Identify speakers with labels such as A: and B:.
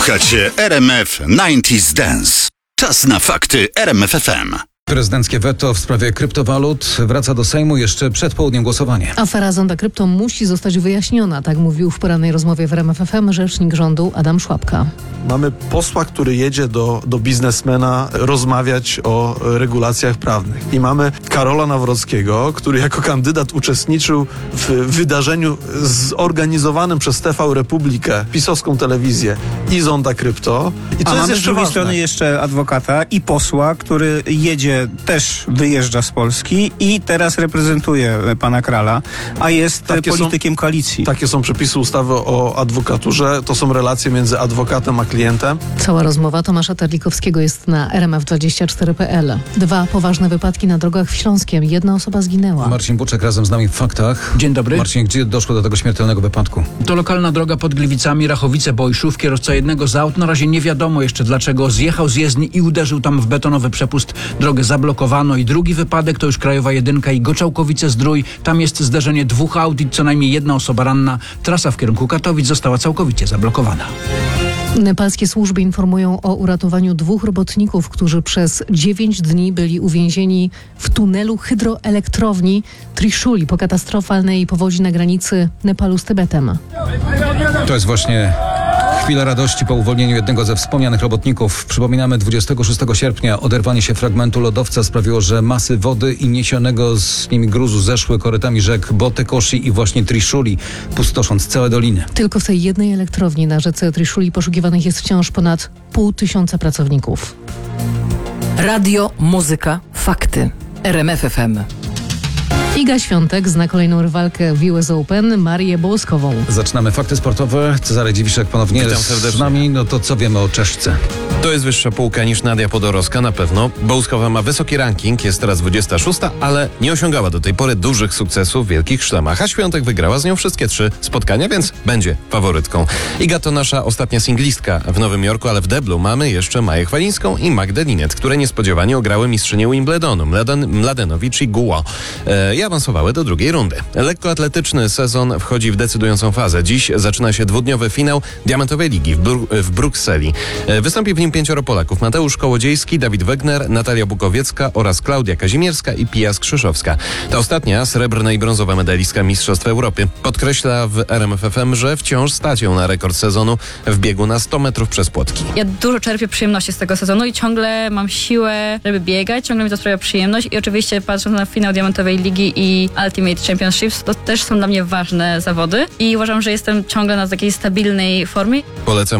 A: Słuchacie RMF 90s Dance. Czas na fakty RMF FM.
B: Prezydenckie weto w sprawie kryptowalut wraca do Sejmu jeszcze przed południem głosowanie.
C: Afera Zonda Krypto musi zostać wyjaśniona, tak mówił w porannej rozmowie w RMF FM rzecznik rządu Adam Szłapka.
D: Mamy posła, który jedzie do biznesmena rozmawiać o regulacjach prawnych. I mamy Karola Nawrockiego, który jako kandydat uczestniczył w wydarzeniu zorganizowanym przez TV Republikę, pisowską telewizję i Zonda Krypto. I to
E: A
D: jest
E: mamy z
D: jeszcze
E: drugiej
D: ważne.
E: strony jeszcze adwokata i posła, który też wyjeżdża z Polski i teraz reprezentuje pana Krala, a jest politykiem koalicji.
D: Takie są przepisy ustawy o adwokaturze. To są relacje między adwokatem a klientem.
C: Cała rozmowa Tomasza Terlikowskiego jest na rmf24.pl. 2 poważne wypadki na drogach w Śląskiem. 1 osoba zginęła.
B: Marcin Buczek razem z nami w faktach.
F: Dzień dobry.
B: Marcin, gdzie doszło do tego śmiertelnego wypadku?
F: To lokalna droga pod Gliwicami, Rachowice-Bojszów. Kierowca jednego z aut, na razie nie wiadomo jeszcze dlaczego, zjechał z jezdni i uderzył tam w betonowy przepust. Drogę zablokowano. I drugi wypadek to już Krajowa 1 i Goczałkowice-Zdrój. Tam jest zderzenie 2 aut i co najmniej 1 osoba ranna. Trasa w kierunku Katowic została całkowicie zablokowana.
C: Nepalskie służby informują o uratowaniu 2 robotników, którzy przez 9 dni byli uwięzieni w tunelu hydroelektrowni Trishuli po katastrofalnej powodzi na granicy Nepalu z Tybetem.
B: To jest właśnie chwila radości po uwolnieniu jednego ze wspomnianych robotników. Przypominamy, 26 sierpnia oderwanie się fragmentu lodowca sprawiło, że masy wody i niesionego z nimi gruzu zeszły korytami rzek Botekoshi i właśnie Trishuli, pustosząc całe doliny.
C: Tylko w tej jednej elektrowni na rzece Trishuli poszukiwanych jest wciąż ponad 500 pracowników.
G: Radio, muzyka, fakty. RMF FM.
C: Iga Świątek zna kolejną rywalkę w US Open, Marię Bołoskową.
B: Zaczynamy fakty sportowe. Cezary Dziwiszek ponownie
H: Witam
B: jest
H: serdecznie.
B: z nami. No to co wiemy o Czeszce?
H: To jest wyższa półka niż Nadia Podorowska na pewno. Bołuskowa ma wysoki ranking, jest teraz 26, ale nie osiągała do tej pory dużych sukcesów w wielkich szlemach, a Świątek wygrała z nią wszystkie 3 spotkania, więc będzie faworytką. Iga to nasza ostatnia singlistka w Nowym Jorku, ale w deblu mamy jeszcze Maję Chwalińską i Magdę Linnet, które niespodziewanie ograły mistrzynię Wimbledonu, Mladenowicz i Guo, i awansowały do drugiej rundy. Lekkoatletyczny sezon wchodzi w decydującą fazę. Dziś zaczyna się 2-dniowy finał Diamentowej Ligi w Brukseli. Wystąpi w nim 5 Polaków: Mateusz Kołodziejski, Dawid Wegner, Natalia Bukowiecka oraz Klaudia Kazimierska i Pia Skrzyszowska. Ta ostatnia srebrna i brązowa medalistka Mistrzostw Europy. Podkreśla w RMF FM, że wciąż stać ją na rekord sezonu w biegu na 100 metrów przez płotki.
I: Ja dużo czerpię przyjemności z tego sezonu i ciągle mam siłę, żeby biegać, ciągle mi to sprawia przyjemność i oczywiście patrząc na finał Diamentowej Ligi i Ultimate Championships, to też są dla mnie ważne zawody i uważam, że jestem ciągle na takiej stabilnej formie.
H: Polecam